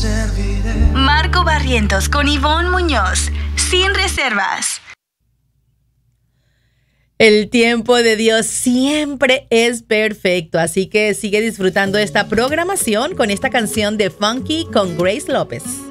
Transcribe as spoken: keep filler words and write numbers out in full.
Marco Barrientos con Ivonne Muñoz, sin reservas. El tiempo de Dios siempre es perfecto, así que sigue disfrutando esta programación con esta canción de Funky con Grace López.